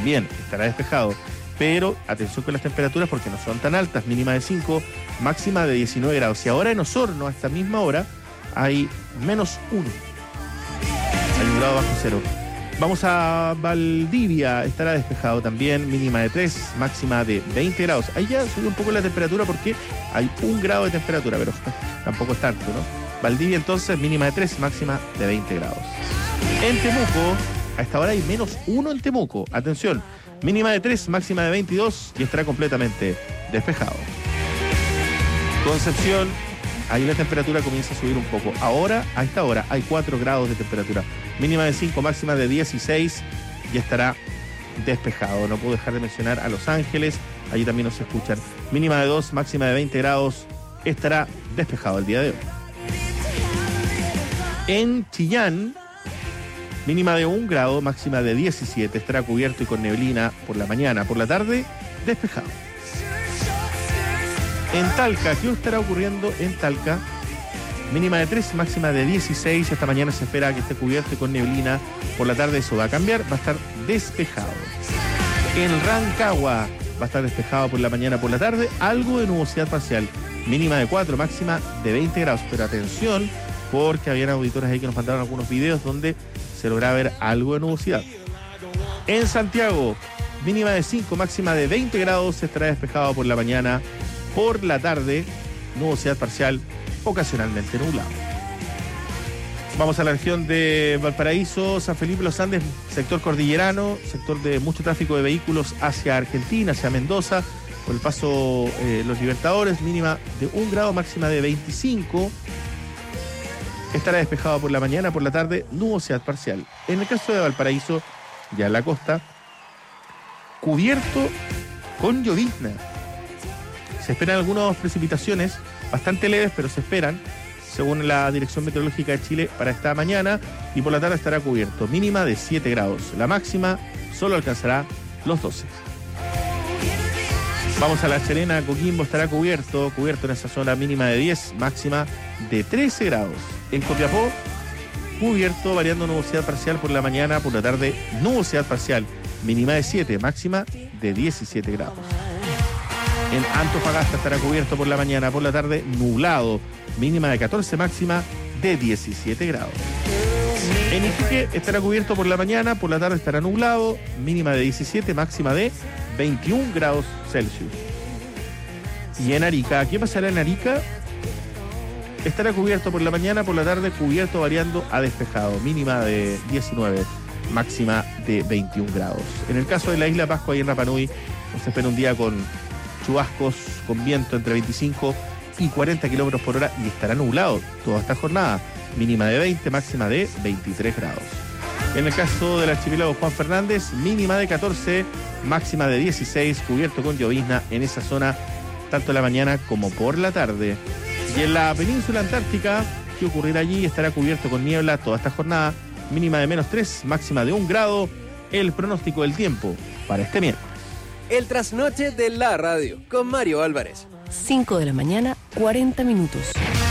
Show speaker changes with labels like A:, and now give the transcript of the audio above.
A: también estará despejado. Pero atención con las temperaturas porque no son tan altas, mínima de 5, máxima de 19 grados. Y ahora en Osorno, a esta misma hora, hay -1. Hay 1 grado bajo cero. Vamos a Valdivia, estará despejado también, mínima de 3, máxima de 20 grados. Ahí ya subió un poco la temperatura porque hay 1 grado de temperatura, pero tampoco es tanto, ¿no? Valdivia entonces, mínima de 3, máxima de 20 grados. En Temuco, a esta hora hay -1 en Temuco. Atención, mínima de 3, máxima de 22 y estará completamente despejado. Concepción, ahí la temperatura comienza a subir un poco. Ahora, a esta hora, hay 4 grados de temperatura. Mínima de 5, máxima de 16 y estará despejado. No puedo dejar de mencionar a Los Ángeles, allí también nos escuchan. Mínima de 2, máxima de 20 grados, estará despejado el día de hoy. En Chillán, mínima de 1 grado, máxima de 17, estará cubierto y con neblina por la mañana, por la tarde, despejado. En Talca, ¿qué estará ocurriendo en Talca? Mínima de 3, máxima de 16. Esta mañana se espera que esté cubierto y con neblina. Por la tarde eso va a cambiar, va a estar despejado. En Rancagua va a estar despejado por la mañana, por la tarde. Algo de nubosidad parcial. Mínima de 4, máxima de 20 grados. Pero atención, porque habían auditores ahí que nos mandaron algunos videos donde se lograba ver algo de nubosidad. En Santiago, mínima de 5, máxima de 20 grados. Estará despejado por la mañana. Por la tarde, nubosidad parcial, ocasionalmente nublado. Vamos a la región de Valparaíso, San Felipe, Los Andes, sector cordillerano, sector de mucho tráfico de vehículos hacia Argentina, hacia Mendoza, por el paso Los Libertadores, mínima de 1 grado, máxima de 25. Estará despejado por la mañana, por la tarde, nubosidad parcial. En el caso de Valparaíso, ya en la costa, cubierto con llovizna. Se esperan algunas precipitaciones bastante leves, pero se esperan, según la Dirección Meteorológica de Chile, para esta mañana, y por la tarde estará cubierto. Mínima de 7 grados. La máxima solo alcanzará los 12. Vamos a La Serena, Coquimbo estará cubierto en esa zona, mínima de 10, máxima de 13 grados. En Copiapó, cubierto, variando nubosidad parcial por la mañana, por la tarde, nubosidad parcial, mínima de 7, máxima de 17 grados. En Antofagasta estará cubierto por la mañana, por la tarde, nublado, mínima de 14, máxima de 17 grados. En Iquique estará cubierto por la mañana, por la tarde estará nublado, mínima de 17, máxima de 21 grados Celsius. Y en Arica, ¿qué pasará en Arica? Estará cubierto por la mañana, por la tarde, cubierto variando a despejado, mínima de 19, máxima de 21 grados. En el caso de la isla Pascua y en Rapa Nui, nos espera un día con chubascos, con viento entre 25 y 40 kilómetros por hora y estará nublado toda esta jornada, mínima de 20, máxima de 23 grados. En el caso del archipiélago Juan Fernández, mínima de 14, máxima de 16, cubierto con llovizna en esa zona, tanto en la mañana como por la tarde. Y en la península antártica, ¿qué ocurrirá allí? Estará cubierto con niebla toda esta jornada, mínima de -3, máxima de 1 grado. El pronóstico del tiempo para este miércoles.
B: El trasnoche de la radio, con Mario Álvarez.
C: 5 de la mañana, 40 minutos.